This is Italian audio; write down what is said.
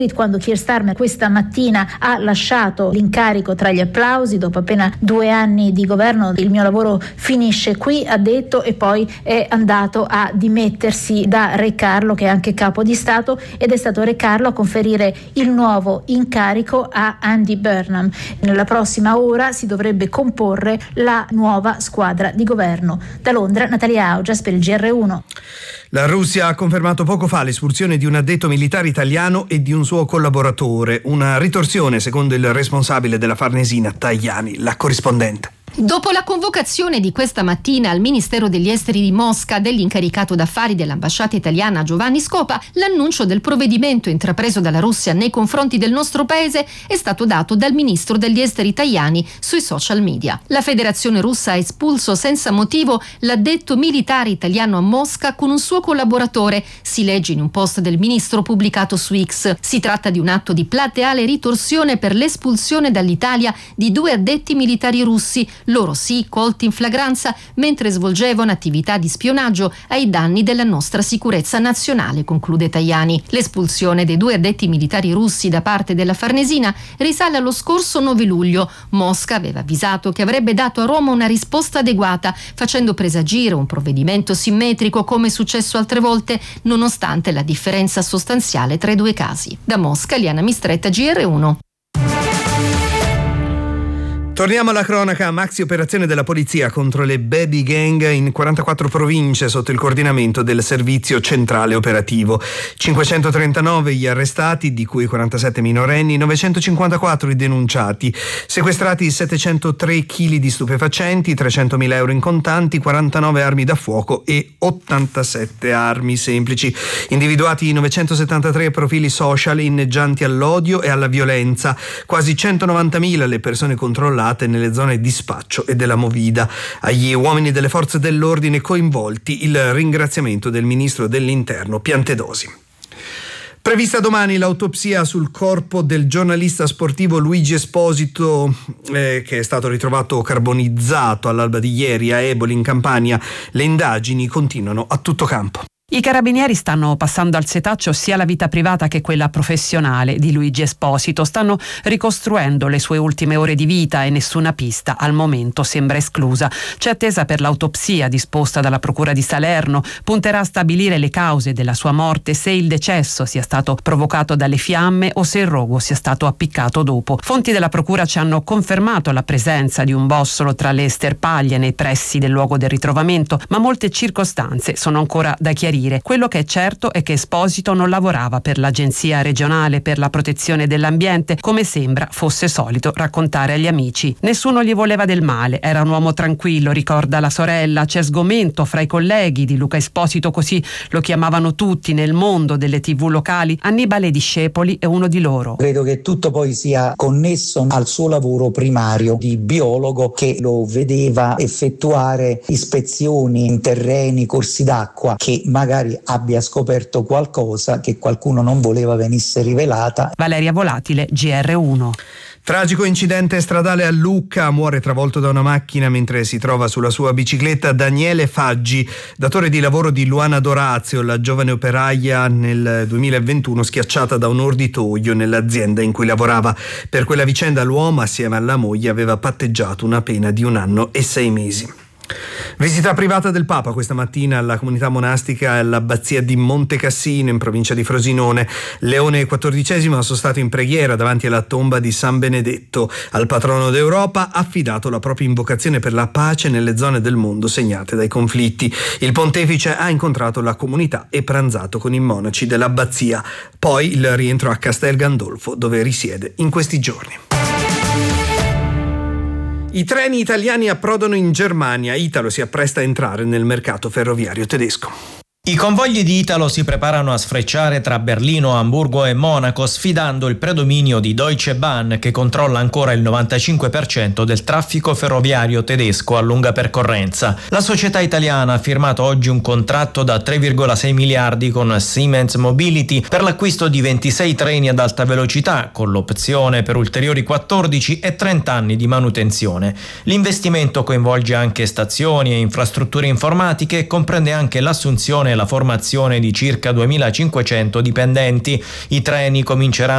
Quando Keir Starmer questa mattina ha lasciato l'incarico tra gli applausi, dopo appena 2 anni di governo, il mio lavoro finisce qui, ha detto, e poi è andato a dimettersi da Re Carlo, che è anche capo di Stato, ed è stato Re Carlo a conferire il nuovo incarico a Andy Burnham. Nella prossima ora si dovrebbe comporre la nuova squadra di governo. Da Londra, Natalia Augias per il GR1. La Russia ha confermato poco fa l'espulsione di un addetto militare italiano e di un suo collaboratore, una ritorsione secondo il responsabile della Farnesina Tajani, la corrispondente. Dopo la convocazione di questa mattina al Ministero degli Esteri di Mosca dell'incaricato d'affari dell'ambasciata italiana Giovanni Scopa, l'annuncio del provvedimento intrapreso dalla Russia nei confronti del nostro paese è stato dato dal ministro degli Esteri Tajani sui social media. La Federazione Russa ha espulso senza motivo l'addetto militare italiano a Mosca con un suo collaboratore, si legge in un post del ministro pubblicato su X. Si tratta di un atto di plateale ritorsione per l'espulsione dall'Italia di 2 addetti militari russi, loro sì colti in flagranza mentre svolgevano attività di spionaggio ai danni della nostra sicurezza nazionale, conclude Tajani. L'espulsione dei 2 addetti militari russi da parte della Farnesina risale allo scorso 9 luglio. Mosca aveva avvisato che avrebbe dato a Roma una risposta adeguata, facendo presagire un provvedimento simmetrico come è successo altre volte, nonostante la differenza sostanziale tra i 2 casi. Da Mosca, Liana Mistretta, GR1. Torniamo alla cronaca. Maxi operazione della polizia contro le baby gang in 44 province sotto il coordinamento del servizio centrale operativo. 539 gli arrestati, di cui 47 minorenni, 954 i denunciati. Sequestrati 703 kg di stupefacenti, 300.000 euro in contanti, 49 armi da fuoco e 87 armi semplici. Individuati 973 profili social inneggianti all'odio e alla violenza. Quasi 190.000 le persone controllate nelle zone di spaccio e della movida. Agli uomini delle forze dell'ordine coinvolti il ringraziamento del ministro dell'Interno Piantedosi. Prevista domani l'autopsia sul corpo del giornalista sportivo Luigi Esposito, che è stato ritrovato carbonizzato all'alba di ieri a Eboli in Campania. Le indagini continuano a tutto campo. I carabinieri stanno passando al setaccio sia la vita privata che quella professionale di Luigi Esposito. Stanno ricostruendo le sue ultime ore di vita e nessuna pista al momento sembra esclusa. C'è attesa per l'autopsia disposta dalla Procura di Salerno. Punterà a stabilire le cause della sua morte, se il decesso sia stato provocato dalle fiamme o se il rogo sia stato appiccato dopo. Fonti della Procura ci hanno confermato la presenza di un bossolo tra le sterpaglie nei pressi del luogo del ritrovamento, ma molte circostanze sono ancora da chiarire. Quello che è certo è che Esposito non lavorava per l'Agenzia regionale per la protezione dell'ambiente, come sembra fosse solito raccontare agli amici. Nessuno gli voleva del male, era un uomo tranquillo, ricorda la sorella. C'è sgomento fra i colleghi di Luca Esposito, così lo chiamavano tutti nel mondo delle TV locali. Annibale Discepoli è uno di loro. Credo che tutto poi sia connesso al suo lavoro primario di biologo, che lo vedeva effettuare ispezioni in terreni, corsi d'acqua, che magari abbia scoperto qualcosa che qualcuno non voleva venisse rivelata. Valeria Volatile, GR1. Tragico incidente stradale a Lucca, muore travolto da una macchina mentre si trova sulla sua bicicletta Daniele Faggi, datore di lavoro di Luana Dorazio, la giovane operaia nel 2021 schiacciata da un orditoio nell'azienda in cui lavorava. Per quella vicenda l'uomo assieme alla moglie aveva patteggiato una pena di 1 anno e 6 mesi. Visita privata del Papa questa mattina alla comunità monastica all'abbazia di Monte Cassino in provincia di Frosinone. Leone XIV sono stato in preghiera davanti alla tomba di San Benedetto. Al patrono d'Europa ha affidato la propria invocazione per la pace nelle zone del mondo segnate dai conflitti. Il pontefice ha incontrato la comunità e pranzato con i monaci dell'abbazia. Poi il rientro a Castel Gandolfo, dove risiede in questi giorni. I treni italiani approdano in Germania. Italo si appresta a entrare nel mercato ferroviario tedesco. I convogli di Italo si preparano a sfrecciare tra Berlino, Amburgo e Monaco, sfidando il predominio di Deutsche Bahn, che controlla ancora il 95% del traffico ferroviario tedesco a lunga percorrenza. La società italiana ha firmato oggi un contratto da 3,6 miliardi con Siemens Mobility per l'acquisto di 26 treni ad alta velocità, con l'opzione per ulteriori 14 e 30 anni di manutenzione. L'investimento coinvolge anche stazioni e infrastrutture informatiche e comprende anche l'assunzione e la formazione di circa 2.500 dipendenti. I treni cominceranno